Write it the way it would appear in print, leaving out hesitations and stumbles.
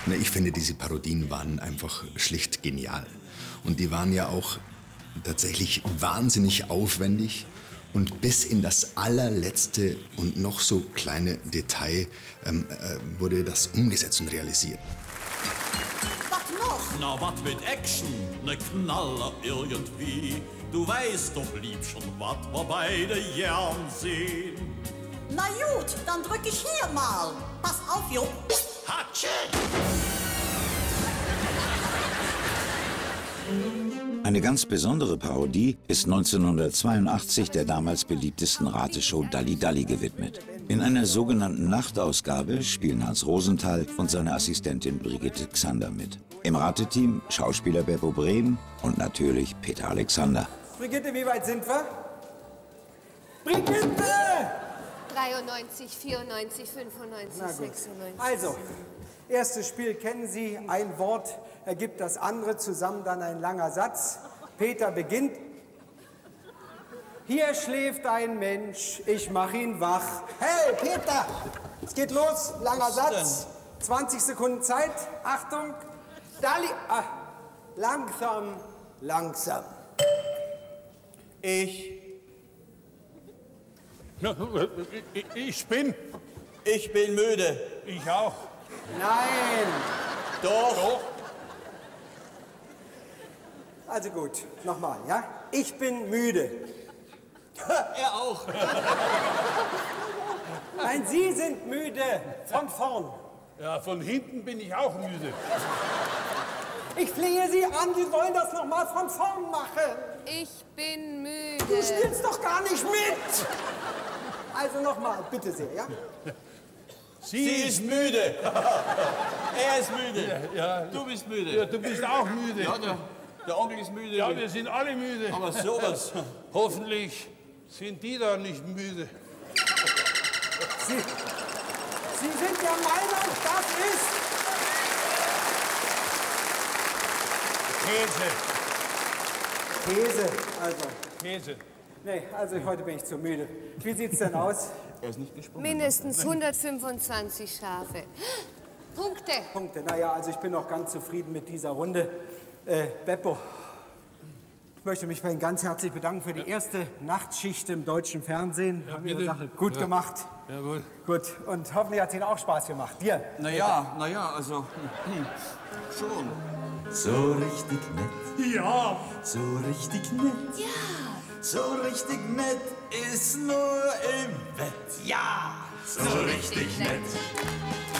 Na, ich finde, diese Parodien waren einfach schlicht genial. Und die waren ja auch tatsächlich wahnsinnig aufwendig und bis in das allerletzte und noch so kleine Detail wurde das umgesetzt und realisiert. Was noch? Na, wat mit Action, ne Knaller irgendwie. Du weißt doch lieb schon, wat wir beide gern sehen. Na gut, dann drück ich hier mal. Pass auf, Jupp. Hatschi! Eine ganz besondere Parodie ist 1982 der damals beliebtesten Rateshow Dalli Dalli gewidmet. In einer sogenannten Nachtausgabe spielen Hans Rosenthal und seine Assistentin Brigitte Xander mit. Im Rateteam Schauspieler Beppo Brehm und natürlich Peter Alexander. Brigitte, wie weit sind wir? Brigitte! 93, 94, 95, 96. Also, erstes Spiel kennen Sie. Ein Wort ergibt das andere, zusammen dann ein langer Satz. Peter beginnt. Hier schläft ein Mensch, ich mach ihn wach. Hey, Peter! Es geht los, langer Satz. 20 Sekunden Zeit. Achtung. Dalli. Ah, langsam, langsam. Ich bin müde. Ich auch. Nein. Doch. Also gut, nochmal, ja? Ich bin müde. Er auch. Nein, Sie sind müde. Von vorn. Ja, von hinten bin ich auch müde. Ich flehe Sie an, Sie wollen das nochmal von vorn machen. Ich bin müde. Du spielst doch gar nicht mit. Also nochmal, bitte sehr, ja? Sie ist müde. Er ist müde. Ja, Du bist müde. ja, du bist auch müde. Ja, der Onkel ist müde. Ja, wir sind alle müde. Aber sowas. Hoffentlich sind die da nicht müde. Sie sind der Meinung, das ist... Käse, also. Käse. Nee, also heute bin ich zu müde. Wie sieht's denn aus? Er ist nicht gesprungen. Mindestens 125 Schafe. Punkte. Punkte. Naja, also ich bin noch ganz zufrieden mit dieser Runde. Beppo, ich möchte mich bei Ihnen ganz herzlich bedanken für die erste Nachtschicht im deutschen Fernsehen. Ja, Haben Ihre bitte. Sache gut gemacht. Jawohl. Gut, und hoffentlich hat es Ihnen auch Spaß gemacht. Dir? Naja, also schon. So richtig nett, Ja. so richtig nett. Ja. So richtig nett ist nur im Bett. Ja. So richtig nett.